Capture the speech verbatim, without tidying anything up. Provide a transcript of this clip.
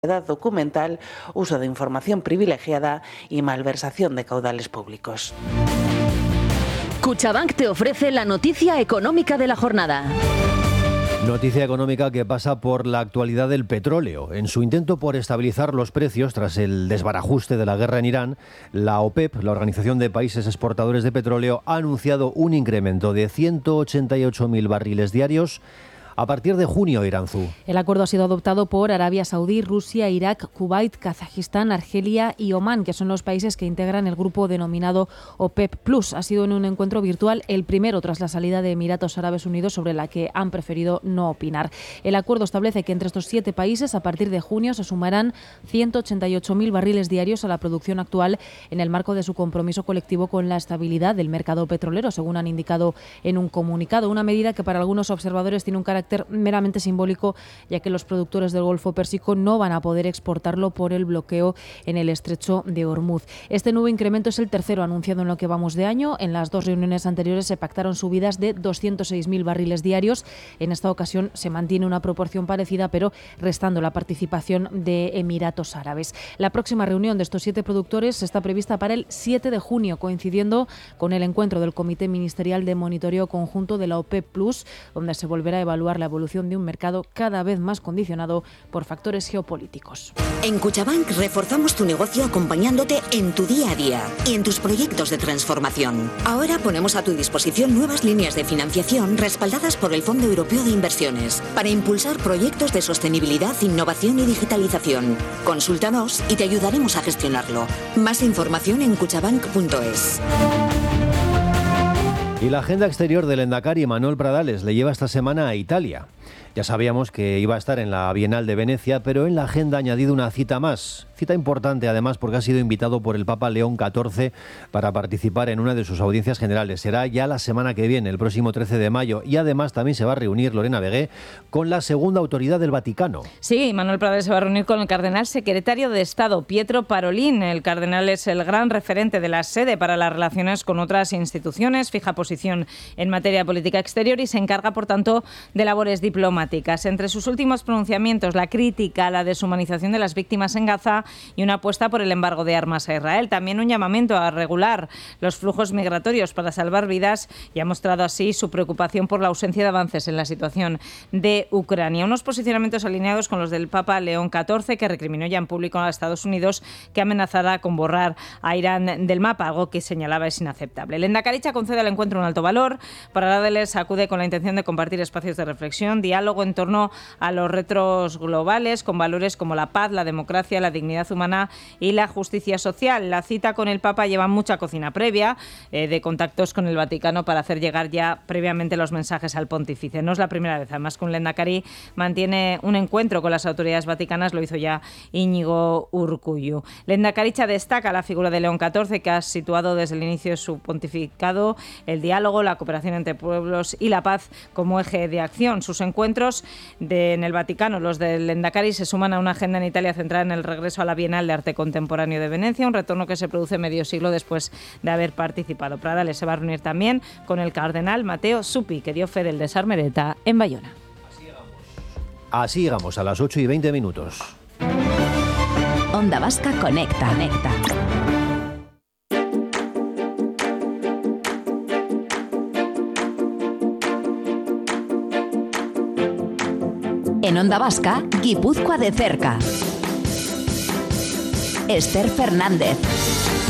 documental, uso de información privilegiada y malversación de caudales públicos. Cuchabank te ofrece la noticia económica de la jornada. Noticia económica que pasa por la actualidad del petróleo. En su intento por estabilizar los precios tras el desbarajuste de la guerra en Irán, la OPEP, la Organización de Países Exportadores de Petróleo, ha anunciado un incremento de ciento ochenta y ocho mil barriles diarios a partir de junio, Iranzú. El acuerdo ha sido adoptado por Arabia Saudí, Rusia, Irak, Kuwait, Kazajistán, Argelia y Omán, que son los países que integran el grupo denominado OPEP Plus. Ha sido en un encuentro virtual el primero tras la salida de Emiratos Árabes Unidos, sobre la que han preferido no opinar. El acuerdo establece que entre estos siete países, a partir de junio, se sumarán ciento ochenta y ocho mil barriles diarios a la producción actual en el marco de su compromiso colectivo con la estabilidad del mercado petrolero, según han indicado en un comunicado. Una medida que para algunos observadores tiene un carácter meramente simbólico, ya que los productores del Golfo Pérsico no van a poder exportarlo por el bloqueo en el estrecho de Hormuz. Este nuevo incremento es el tercero anunciado en lo que vamos de año. En las dos reuniones anteriores se pactaron subidas de doscientos seis mil barriles diarios. En esta ocasión se mantiene una proporción parecida, pero restando la participación de Emiratos Árabes. La próxima reunión de estos siete productores está prevista para el siete de junio, coincidiendo con el encuentro del Comité Ministerial de Monitoreo Conjunto de la OPEP Plus, donde se volverá a evaluar la evolución de un mercado cada vez más condicionado por factores geopolíticos. En Cuchabank reforzamos tu negocio acompañándote en tu día a día y en tus proyectos de transformación. Ahora ponemos a tu disposición nuevas líneas de financiación respaldadas por el Fondo Europeo de Inversiones para impulsar proyectos de sostenibilidad, innovación y digitalización. Consúltanos y te ayudaremos a gestionarlo. Más información en cuchabank punto es. Y la agenda exterior del Lehendakari Manuel Pradales le lleva esta semana a Italia. Ya sabíamos que iba a estar en la Bienal de Venecia, pero en la agenda ha añadido una cita más. Cita importante además porque ha sido invitado por el Papa León catorce para participar en una de sus audiencias generales. Será ya la semana que viene, el próximo trece de mayo. Y además también se va a reunir Lorena Vegué con la segunda autoridad del Vaticano. Sí, Manuel Pradales se va a reunir con el cardenal secretario de Estado, Pietro Parolin. El cardenal es el gran referente de la sede para las relaciones con otras instituciones, fija posición en materia de política exterior y se encarga, por tanto, de labores diplomáticas. Entre sus últimos pronunciamientos, la crítica a la deshumanización de las víctimas en Gaza y una apuesta por el embargo de armas a Israel. También un llamamiento a regular los flujos migratorios para salvar vidas y ha mostrado así su preocupación por la ausencia de avances en la situación de Ucrania. Unos posicionamientos alineados con los del Papa León catorce, que recriminó ya en público a Estados Unidos, que amenazara con borrar a Irán del mapa, algo que señalaba es inaceptable. El Lehendakari concede al encuentro un alto valor. Pradales acude con la intención de compartir espacios de reflexión, diálogo en torno a los retos globales, con valores como la paz, la democracia, la dignidad humana y la justicia social. La cita con el Papa lleva mucha cocina previa, eh, de contactos con el Vaticano para hacer llegar ya previamente los mensajes al pontífice. No es la primera vez, además, que un Lehendakari mantiene un encuentro con las autoridades vaticanas, lo hizo ya Íñigo Urkullu. Lehendakaricha destaca la figura de León catorce, que ha situado desde el inicio de su pontificado el diálogo, la cooperación entre pueblos y la paz como eje de acción. Sus encuentros de, en el Vaticano, los del Lehendakari, se suman a una agenda en Italia centrada en el regreso a la Bienal de Arte Contemporáneo de Venecia, un retorno que se produce medio siglo después de haber participado. Pradales se va a reunir también con el cardenal Matteo Zuppi, que dio fe del desarme de ETA en Bayona. Así llegamos. Así llegamos a las ocho y veinte minutos. Onda Vasca Conecta. Conecta. En Onda Vasca, Guipúzcoa de cerca. Esther Fernández.